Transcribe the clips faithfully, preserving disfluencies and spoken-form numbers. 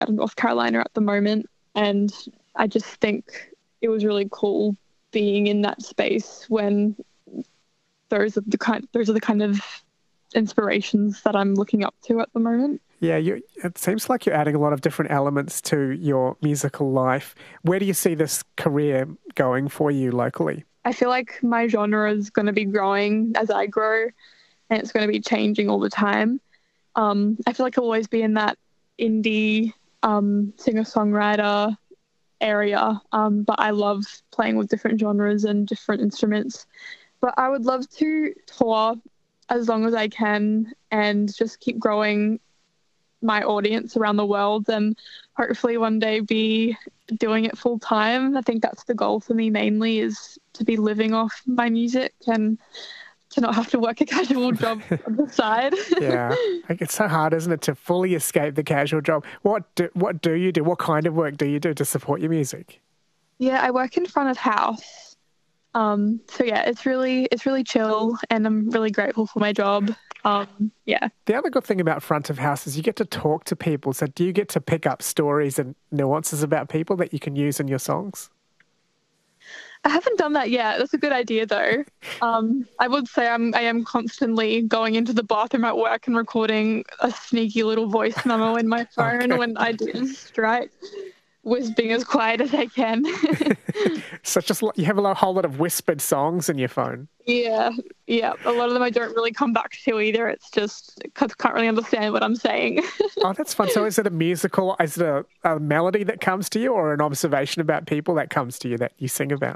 out of North Carolina at the moment, and I just think it was really cool being in that space when those are the kind those are the kind of inspirations that I'm looking up to at the moment. Yeah, you, it seems like you're adding a lot of different elements to your musical life. Where do you see this career going for you locally? I feel like my genre is going to be growing as I grow, and it's going to be changing all the time. Um, I feel like I'll always be in that indie um, singer-songwriter area, um, but I love playing with different genres and different instruments. But I would love to tour as long as I can and just keep growing my audience around the world and hopefully one day be doing it full time. I think that's the goal for me mainly, is to be living off my music and to not have to work a casual job on the side. Yeah, it's so hard, isn't it, to fully escape the casual job. What do, what do you do? What kind of work do you do to support your music? Yeah, I work in front of house. Um, so yeah, it's really it's really chill, and I'm really grateful for my job. Um, yeah. The other good thing about front of house is you get to talk to people. So do you get to pick up stories and nuances about people that you can use in your songs? I haven't done that yet. That's a good idea, though. Um, I would say I'm I am constantly going into the bathroom at work and recording a sneaky little voice memo in my phone okay. when I do strike, with being as quiet as I can. So just you have a whole lot of whispered songs in your phone. Yeah, yeah. A lot of them I don't really come back to either. It's just I can't really understand what I'm saying. Oh, that's fun. So is it a musical? Is it a, a melody that comes to you, or an observation about people that comes to you that you sing about?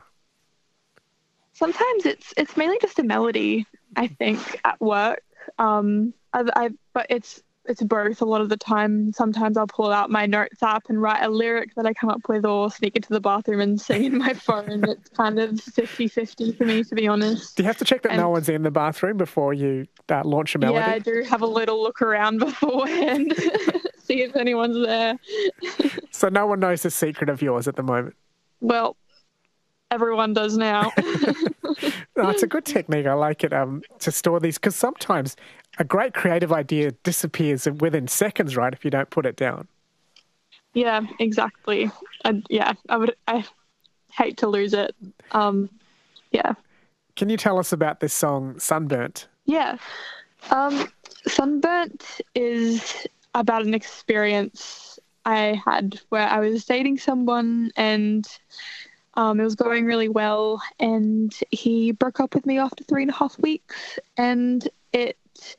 Sometimes it's it's mainly just a melody, I think, at work. Um, I, I but it's it's both a lot of the time. Sometimes I'll pull out my notes app and write a lyric that I come up with, or sneak into the bathroom and sing in my phone. It's kind of fifty-fifty for me, to be honest. Do you have to check that and, no one's in the bathroom before you uh, launch a melody? Yeah, I do have a little look around beforehand, see if anyone's there. So no one knows the secret of yours at the moment? Well, everyone does now. No, it's a good technique. I like it um, to store these, because sometimes a great creative idea disappears within seconds, right, if you don't put it down. Yeah, exactly. I, yeah, I would. I hate to lose it. Um, yeah. Can you tell us about this song, Sunburnt? Yeah. Um, Sunburnt is about an experience I had where I was dating someone and Um, it was going really well, and he broke up with me after three and a half weeks, and it,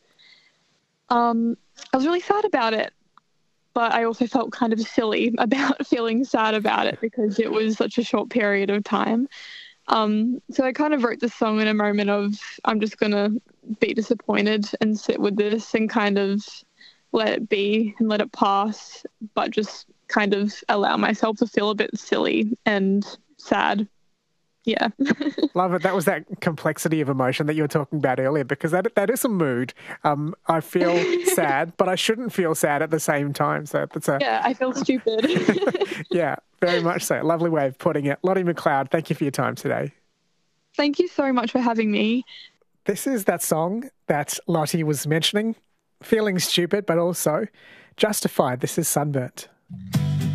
um, I was really sad about it, but I also felt kind of silly about feeling sad about it because it was such a short period of time. Um, so I kind of wrote this song in a moment of, I'm just going to be disappointed and sit with this and kind of let it be and let it pass, but just kind of allow myself to feel a bit silly and sad. Yeah. Love it. That was that complexity of emotion that you were talking about earlier, because that that is a mood. Um, I feel sad, but I shouldn't feel sad at the same time. So that's a yeah, I feel stupid. Yeah, very much so. Lovely way of putting it. Lottie McLeod, thank you for your time today. Thank you so much for having me. This is that song that Lottie was mentioning, feeling stupid, but also justified. This is Sunburnt.